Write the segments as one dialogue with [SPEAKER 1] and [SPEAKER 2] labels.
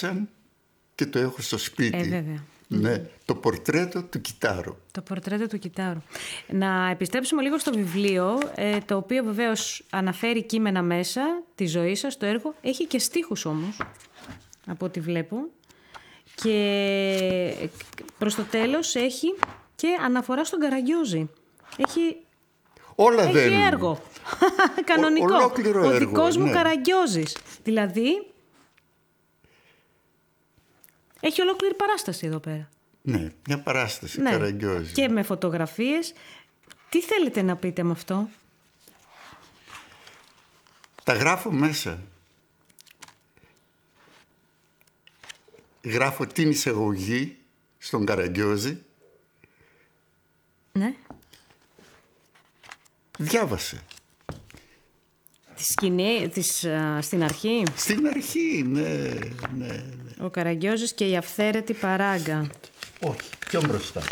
[SPEAKER 1] αγόρασαν και το έχω στο σπίτι.
[SPEAKER 2] Βέβαια.
[SPEAKER 1] Ναι, το πορτρέτο του Κιτάρου.
[SPEAKER 2] Το πορτρέτο του Κιτάρου. Να επιστρέψουμε λίγο στο βιβλίο, το οποίο βεβαίως αναφέρει κείμενα μέσα, τη ζωή σας, το έργο. Έχει και στίχους όμως, από ό,τι βλέπω. Και προς το τέλος έχει και αναφορά στον Καραγκιόζη.
[SPEAKER 1] Όλα
[SPEAKER 2] έχει έργο. Κανονικό.
[SPEAKER 1] Ολόκληρο έργο.
[SPEAKER 2] Ο δικός μου
[SPEAKER 1] ναι.
[SPEAKER 2] Καραγκιόζης. Δηλαδή, έχει ολόκληρη παράσταση εδώ πέρα.
[SPEAKER 1] Ναι, μια παράσταση Καραγκιόζη.
[SPEAKER 2] Και με φωτογραφίες. Τι θέλετε να πείτε με αυτό?
[SPEAKER 1] Τα γράφω μέσα. Γράφω την εισαγωγή στον Καραγκιόζη.
[SPEAKER 2] Ναι.
[SPEAKER 1] Διάβασε.
[SPEAKER 2] Τη σκηνή, στην αρχή.
[SPEAKER 1] Στην αρχή, ναι.
[SPEAKER 2] Ο Καραγκιόζης και η αυθαίρετη παράγκα.
[SPEAKER 1] Όχι, πιο μπροστά.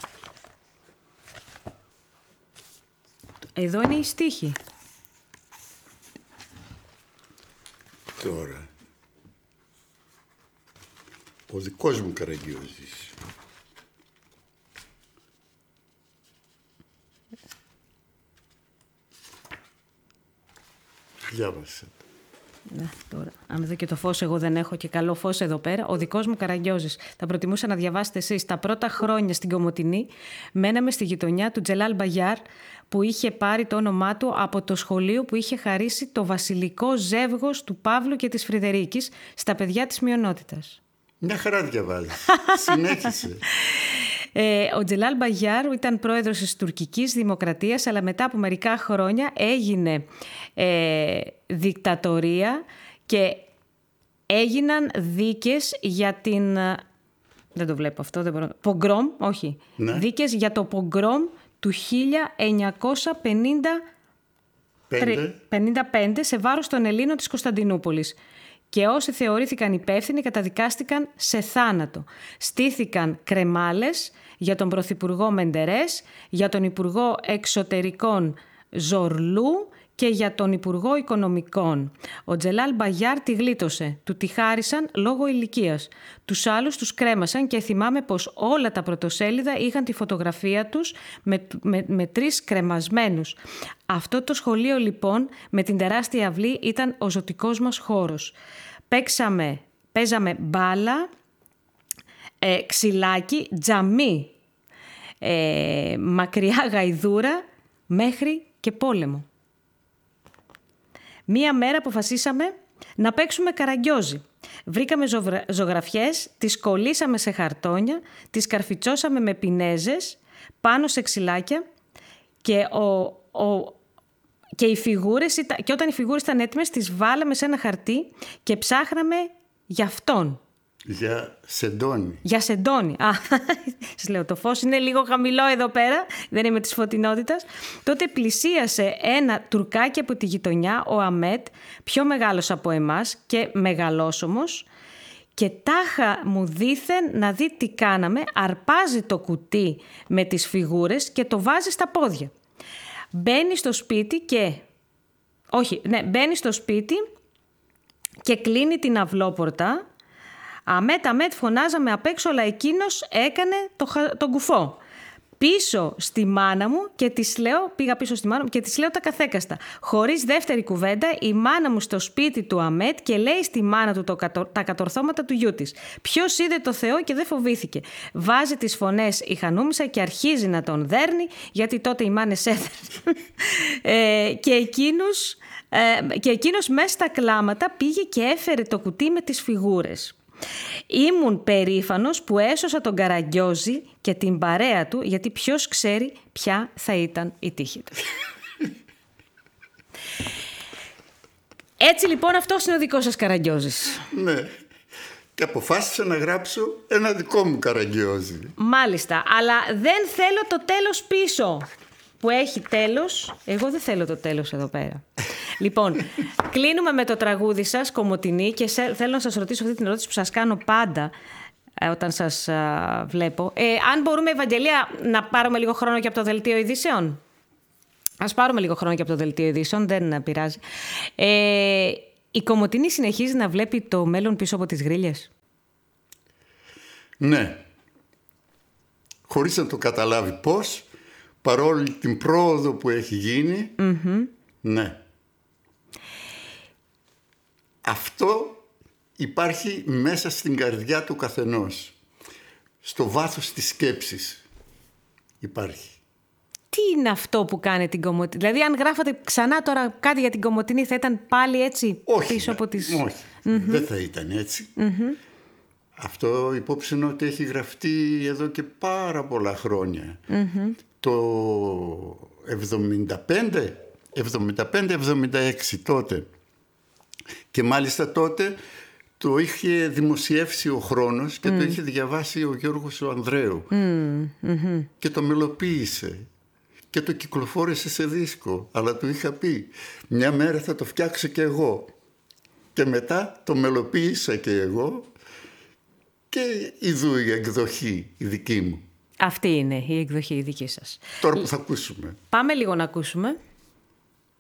[SPEAKER 2] Εδώ είναι η στίχη.
[SPEAKER 1] Τώρα. Ο δικός μου Καραγκιόζης. Διάβασε.
[SPEAKER 2] Ναι, τώρα. Αν δω και το φως, εγώ δεν έχω και καλό φως εδώ πέρα. Ο δικός μου Καραγκιόζης. Θα προτιμούσα να διαβάσετε εσείς. Τα πρώτα χρόνια στην Κομοτηνή μέναμε στη γειτονιά του Τζελάλ Μπαγιάρ, που είχε πάρει το όνομά του από το σχολείο που είχε χαρίσει το βασιλικό ζεύγος του Παύλου και της Φρυδερίκης στα παιδιά της μειονότητας.
[SPEAKER 1] Μια χαρά διαβάζει. Συνέχισε.
[SPEAKER 2] Ο Τζελάλ Μπαγιάρ ήταν πρόεδρος της τουρκικής δημοκρατίας, αλλά μετά από μερικά χρόνια έγινε δικτατορία και έγιναν δίκες για την... Δεν το βλέπω αυτό, δεν μπορώ. Πογκρόμ, όχι.
[SPEAKER 1] Ναι.
[SPEAKER 2] Δίκες για το πογκρόμ του 1955 σε βάρος των Ελλήνων της Κωνσταντινούπολης. Και όσοι θεωρήθηκαν υπεύθυνοι καταδικάστηκαν σε θάνατο. Στήθηκαν κρεμάλες για τον Πρωθυπουργό Μεντερές, για τον Υπουργό Εξωτερικών Ζορλού και για τον Υπουργό Οικονομικών. Ο Τζελάλ Μπαγιάρ τη γλίτωσε. Του τη χάρισαν λόγω ηλικίας. Τους άλλους τους κρέμασαν και θυμάμαι πως όλα τα πρωτοσέλιδα είχαν τη φωτογραφία τους με 3 κρεμασμένους. Αυτό το σχολείο λοιπόν με την τεράστια αυλή ήταν ο ζωτικός μας χώρος. Παίζαμε μπάλα, ξυλάκι, τζαμί, μακριά γαϊδούρα μέχρι και πόλεμο. Μία μέρα αποφασίσαμε να παίξουμε Καραγκιόζη. Βρήκαμε ζωγραφιές, τις κολλήσαμε σε χαρτόνια, τις καρφιτσώσαμε με πινέζες πάνω σε ξυλάκια και οι φιγούρες, και όταν οι φιγούρες ήταν έτοιμες τις βάλαμε σε ένα χαρτί και ψάχναμε για αυτόν.
[SPEAKER 1] Για Σεντόνι.
[SPEAKER 2] Για Σεντόνι. Σας λέω, το φως είναι λίγο χαμηλό εδώ πέρα, δεν είμαι της φωτεινότητας. Τότε πλησίασε ένα τουρκάκι από τη γειτονιά, ο Αμέτ, πιο μεγάλος από εμάς και μεγαλόσωμος, και τάχα μου δήθεν να δει τι κάναμε, αρπάζει το κουτί με τις φιγούρες και το βάζει στα πόδια. Μπαίνει στο σπίτι και κλείνει την αυλόπορτα. Αμέτ φωνάζαμε απ' έξω, αλλά εκείνος έκανε τον κουφό. Πίσω στη μάνα μου και πήγα πίσω στη μάνα μου και της λέω τα καθέκαστα. Χωρίς δεύτερη κουβέντα, η μάνα μου στο σπίτι του Αμέτ και λέει στη μάνα του τα κατορθώματα του γιού της. Ποιος είδε το Θεό και δεν φοβήθηκε. Βάζει τις φωνές η Χανούμισσα και αρχίζει να τον δέρνει, γιατί τότε οι μάνες έδερναν. Και εκείνος μέσα στα κλάματα πήγε και έφερε το κουτί με τις φιγούρες. Ήμουν περήφανος που έσωσα τον Καραγκιόζη και την παρέα του, γιατί ποιος ξέρει ποια θα ήταν η τύχη του. Έτσι λοιπόν αυτός είναι ο δικός σας Καραγκιόζης.
[SPEAKER 1] Ναι. Και αποφάσισα να γράψω ένα δικό μου Καραγκιόζη.
[SPEAKER 2] Μάλιστα, αλλά δεν θέλω το τέλος πίσω. Που έχει τέλος. Εγώ δεν θέλω το τέλος εδώ πέρα. Λοιπόν, κλείνουμε με το τραγούδι σας, Κομοτηνή, και θέλω να σας ρωτήσω αυτή την ερώτηση που σας κάνω πάντα όταν σας βλέπω. Αν μπορούμε, Ευαγγελία, να πάρουμε λίγο χρόνο και από το Δελτίο Ειδήσεων. Ας πάρουμε λίγο χρόνο και από το Δελτίο Ειδήσεων, δεν πειράζει. Η Κομοτηνή συνεχίζει να βλέπει το μέλλον πίσω από τις γρίλες.
[SPEAKER 1] Ναι. Χωρίς να το καταλάβει πώς, παρόλη την πρόοδο που έχει γίνει, ναι. Αυτό υπάρχει μέσα στην καρδιά του καθενός. Στο βάθος της σκέψης υπάρχει.
[SPEAKER 2] Τι είναι αυτό που κάνει την Κομοτηνή? Δηλαδή, αν γράφατε ξανά τώρα κάτι για την Κομοτηνή, θα ήταν πάλι έτσι?
[SPEAKER 1] Όχι,
[SPEAKER 2] πίσω από τις...
[SPEAKER 1] όχι. Δεν θα ήταν έτσι. Αυτό υπόψη είναι ότι έχει γραφτεί εδώ και πάρα πολλά χρόνια. Το 75-76 τότε. Και μάλιστα τότε το είχε δημοσιεύσει ο Χρόνος και το είχε διαβάσει ο Γιώργος ο Ανδρέου. Και το μελοποίησε. Και το κυκλοφόρησε σε δίσκο. Αλλά του είχα πει, μια μέρα θα το φτιάξω και εγώ. Και μετά το μελοποίησα και εγώ. Και ειδού η εκδοχή η δική μου.
[SPEAKER 2] Αυτή είναι η εκδοχή η δική σας.
[SPEAKER 1] Τώρα που θα ακούσουμε.
[SPEAKER 2] Πάμε λίγο να ακούσουμε.